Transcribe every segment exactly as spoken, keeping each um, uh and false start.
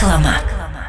Reklama.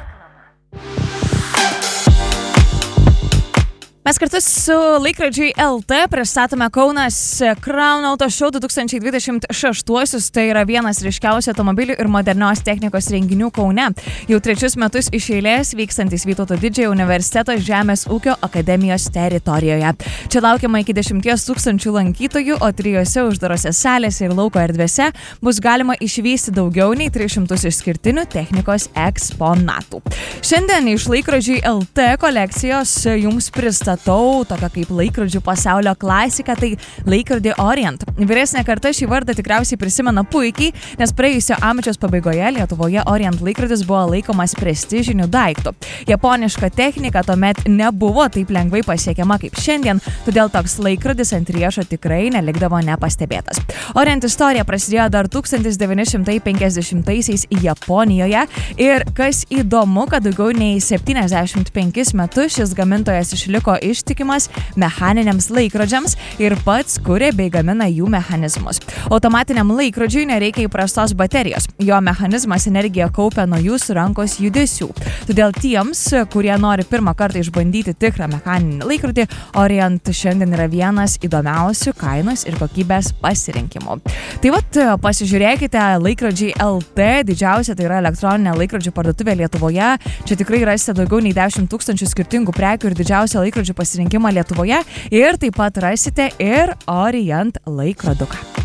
Mes kartu su Laikrodžiai L T pristatome Kaunas Crown Auto Show du tūkstančiai dvidešimt šeštuosius. Tai yra vienas ryškiausių automobilių ir modernios technikos renginių Kaune. Jau trečius metus iš eilės vykstantis Vytauto Didžiojo universiteto Žemės ūkio akademijos teritorijoje. Čia laukiama iki dešimties tūkstančių lankytojų, o trijose uždarose salėse ir lauko erdvėse bus galima išvysti daugiau nei tris šimtus išskirtinių technikos eksponatų. Šiandien iš Laikrodžiai L T kolekcijos jums pristatau tokia kaip laikrodžių pasaulio klasika, tai laikrodį Orient. Vyresnė karta šį vardą tikriausiai prisimena puikiai, nes praėjusio amžiaus pabaigoje Lietuvoje Orient laikrodis buvo laikomas prestižiniu daiktu. Japoniška technika tuomet nebuvo taip lengvai pasiekiama kaip šiandien, todėl toks laikrodis ant riešo tikrai nelikdavo nepastebėtas. Orient istorija prasidėjo dar tūkstantis devyni šimtai penkiasdešimtaisiais Japonijoje ir kas įdomu, kad daugiau nei septyniasdešimt penkis metus šis gamintojas išliko ištikimas mechaniniams laikrodžiams ir pats kuria bei gamina jų mechanizmus. Automatiniam laikrodžiui nereikia įprastos baterijos. Jo mechanizmas energiją kaupia nuo jūsų rankos judesių. Todėl tiems, kurie nori pirmą kartą išbandyti tikrą mechaninį laikrodį, Orient šiandien yra vienas įdomiausių kainos ir kokybės pasirinkimų. Tai vat, pasižiūrėkite Laikrodžiai L T, didžiausia tai yra elektroninė laikrodžių parduotuvė Lietuvoje. Čia tikrai rasite daugiau nei dešimt tūkstančių skirtingų prekių ir didžiausią laikrodžių pasirinkimą Lietuvoje ir taip pat rasite ir Orient laikroduką.